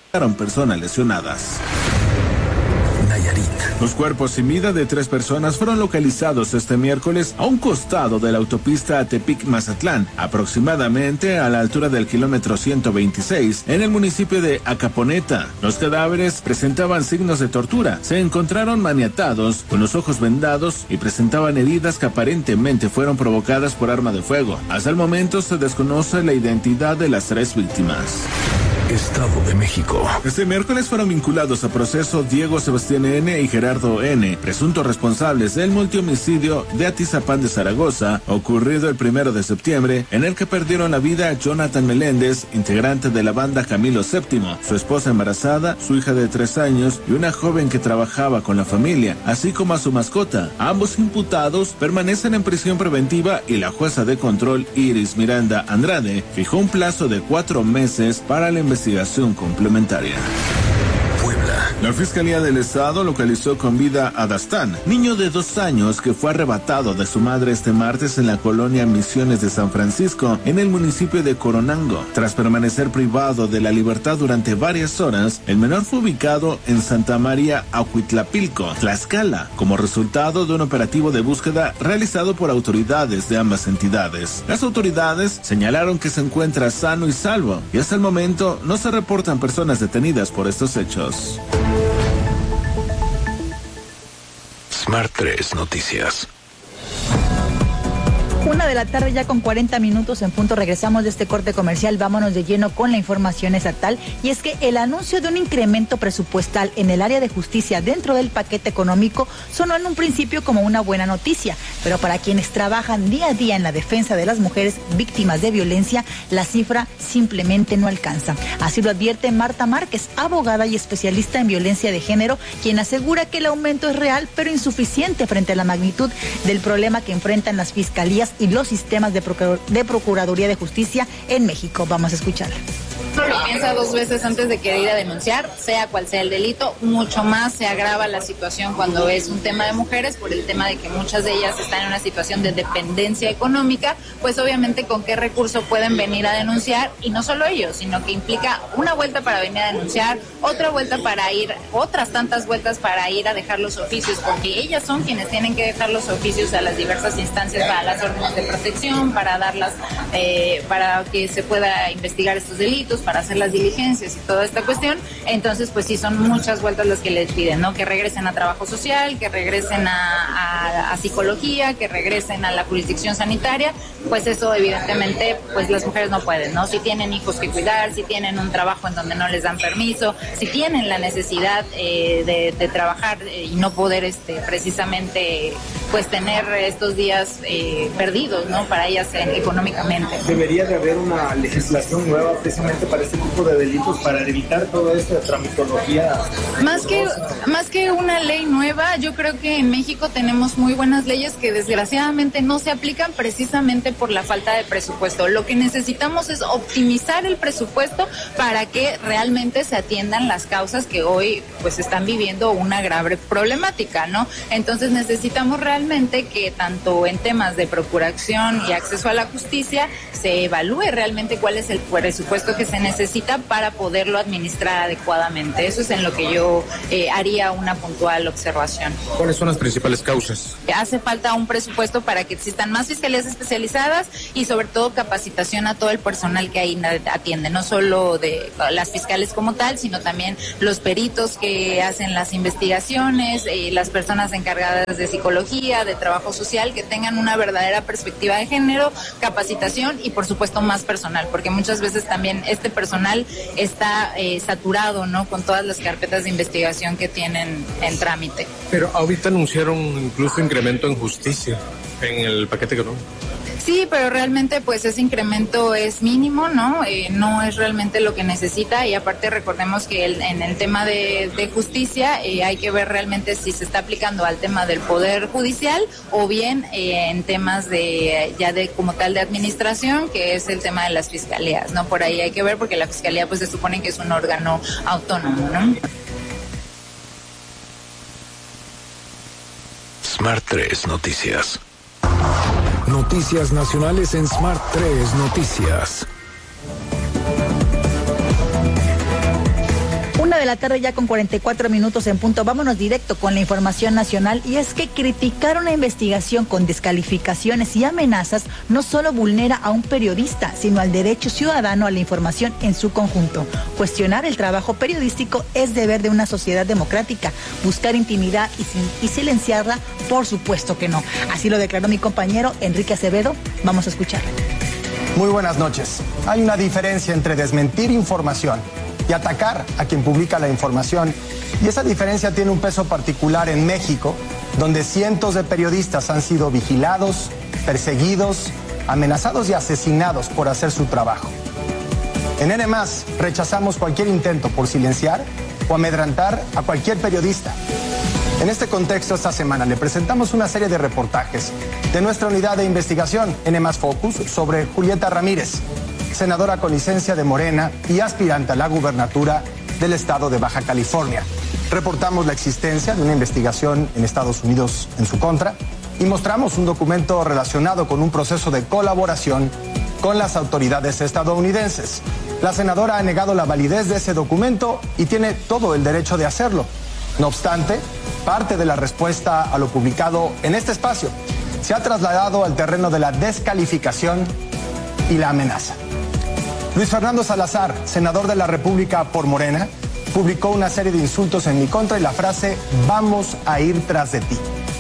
personas lesionadas. Nayarit. Los cuerpos sin vida de 3 personas fueron localizados este miércoles a un costado de la autopista Tepic-Mazatlán, aproximadamente a la altura del kilómetro 126, en el municipio de Acaponeta. Los cadáveres presentaban signos de tortura, se encontraron maniatados, con los ojos vendados y presentaban heridas que aparentemente fueron provocadas por arma de fuego. Hasta el momento se desconoce la identidad de las 3 víctimas. Estado de México. Este miércoles fueron vinculados a proceso Diego Sebastián N. y Gerardo N., presuntos responsables del multihomicidio de Atizapán de Zaragoza, ocurrido el 1 de septiembre, en el que perdieron la vida Jonathan Meléndez, integrante de la banda Camilo VII, su esposa embarazada, su hija de 3 años y una joven que trabajaba con la familia, así como a su mascota. Ambos imputados permanecen en prisión preventiva y la jueza de control Iris Miranda Andrade fijó un plazo de 4 meses para la investigación complementaria. La Fiscalía del Estado localizó con vida a Dastán, niño de 2 años que fue arrebatado de su madre este martes en la colonia Misiones de San Francisco, en el municipio de Coronango. Tras permanecer privado de la libertad durante varias horas, el menor fue ubicado en Santa María Acuitlapilco, Tlaxcala, como resultado de un operativo de búsqueda realizado por autoridades de ambas entidades. Las autoridades señalaron que se encuentra sano y salvo, y hasta el momento no se reportan personas detenidas por estos hechos. Smart 3 Noticias. 1:00 ya con 40 minutos en punto. Regresamos de este corte comercial. Vámonos de lleno con la información estatal. Y es que el anuncio de un incremento presupuestal en el área de justicia dentro del paquete económico sonó en un principio como una buena noticia, pero para quienes trabajan día a día en la defensa de las mujeres víctimas de violencia, la cifra simplemente no alcanza. Así lo advierte Marta Márquez, abogada y especialista en violencia de género, quien asegura que el aumento es real, pero insuficiente frente a la magnitud del problema que enfrentan las fiscalías y los sistemas de Procuraduría de Justicia en México. Vamos a escucharla. Lo piensa 2 veces antes de querer ir a denunciar, sea cual sea el delito. Mucho más se agrava la situación cuando es un tema de mujeres, por el tema de que muchas de ellas están en una situación de dependencia económica, pues obviamente con qué recurso pueden venir a denunciar, y no solo ellos, sino que implica una vuelta para venir a denunciar, otra vuelta para ir, otras tantas vueltas para ir a dejar los oficios, porque ellas son quienes tienen que dejar los oficios a las diversas instancias, para las órdenes de protección, para darlas, para que se pueda investigar estos delitos, para hacer las diligencias y toda esta cuestión. Entonces, pues sí, son muchas vueltas las que les piden, ¿no? Que regresen a trabajo social, que regresen a psicología, que regresen a la jurisdicción sanitaria. Pues eso evidentemente, pues las mujeres no pueden, ¿no? Si tienen hijos que cuidar, si tienen un trabajo en donde no les dan permiso, si tienen la necesidad de trabajar y no poder precisamente pues tener estos días perdidos, ¿no? Para ellas económicamente. Debería de haber una legislación nueva precisamente para este tipo de delitos, para evitar toda esta tramitología. Más que una ley nueva, yo creo que en México tenemos muy buenas leyes que desgraciadamente no se aplican precisamente por la falta de presupuesto. Lo que necesitamos es optimizar el presupuesto para que realmente se atiendan las causas que hoy pues están viviendo una grave problemática, ¿no? Entonces necesitamos realmente que tanto en temas de procuración y acceso a la justicia se evalúe realmente cuál es el presupuesto que se necesita para poderlo administrar adecuadamente. Eso es en lo que yo haría una puntual observación. ¿Cuáles son las principales causas? Hace falta un presupuesto para que existan más fiscalías especializadas y sobre todo capacitación a todo el personal que ahí atiende, no solo de las fiscales como tal, sino también los peritos que hacen las investigaciones, las personas encargadas de psicología, de trabajo social, que tengan una verdadera perspectiva de género, capacitación y por supuesto más personal, porque muchas veces también este personal está saturado, ¿no? Con todas las carpetas de investigación que tienen en trámite. Pero ahorita anunciaron incluso incremento en justicia en el paquete económico. Sí, pero realmente pues ese incremento es mínimo, ¿no? No es realmente lo que necesita, y aparte recordemos que en el tema de justicia hay que ver realmente si se está aplicando al tema del Poder Judicial o bien en temas de como tal de administración, que es el tema de las fiscalías, ¿no? Por ahí hay que ver, porque la fiscalía pues se supone que es un órgano autónomo, ¿no? Smart 3 Noticias. Noticias nacionales en Smart 3 Noticias. de la tarde ya con 44 minutos en punto. Vámonos directo con la información nacional, y es que criticar una investigación con descalificaciones y amenazas no solo vulnera a un periodista, sino al derecho ciudadano a la información en su conjunto. Cuestionar el trabajo periodístico es deber de una sociedad democrática. Buscar intimidad y silenciarla, por supuesto que no. Así lo declaró mi compañero Enrique Acevedo. Vamos a escucharlo. Muy buenas noches. Hay una diferencia entre desmentir información y atacar a quien publica la información, y esa diferencia tiene un peso particular en México, donde cientos de periodistas han sido vigilados, perseguidos, amenazados y asesinados por hacer su trabajo. En N+, rechazamos cualquier intento por silenciar o amedrentar a cualquier periodista. En este contexto, esta semana le presentamos una serie de reportajes de nuestra unidad de investigación N+ Focus sobre Julieta Ramírez, senadora con licencia de Morena y aspirante a la gubernatura del estado de Baja California. Reportamos la existencia de una investigación en Estados Unidos en su contra y mostramos un documento relacionado con un proceso de colaboración con las autoridades estadounidenses. La senadora ha negado la validez de ese documento y tiene todo el derecho de hacerlo. No obstante, parte de la respuesta a lo publicado en este espacio se ha trasladado al terreno de la descalificación y la amenaza. Luis Fernando Salazar, senador de la República por Morena, publicó una serie de insultos en mi contra y la frase "vamos a ir tras de ti".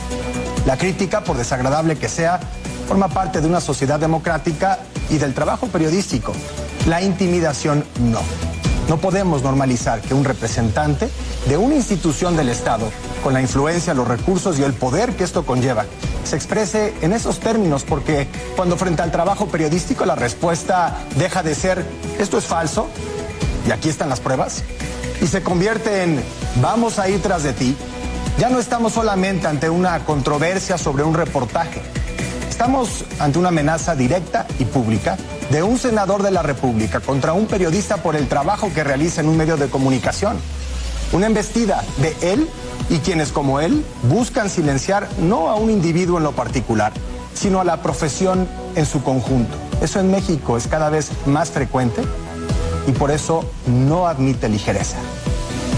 La crítica, por desagradable que sea, forma parte de una sociedad democrática y del trabajo periodístico. La intimidación no. No podemos normalizar que un representante de una institución del Estado, con la influencia, los recursos y el poder que esto conlleva, se exprese en esos términos, porque cuando frente al trabajo periodístico la respuesta deja de ser "esto es falso, y aquí están las pruebas", y se convierte en "vamos a ir tras de ti", ya no estamos solamente ante una controversia sobre un reportaje. Estamos ante una amenaza directa y pública de un senador de la República contra un periodista por el trabajo que realiza en un medio de comunicación. Una embestida de él y quienes como él buscan silenciar no a un individuo en lo particular, sino a la profesión en su conjunto. Eso en México es cada vez más frecuente y por eso no admite ligereza.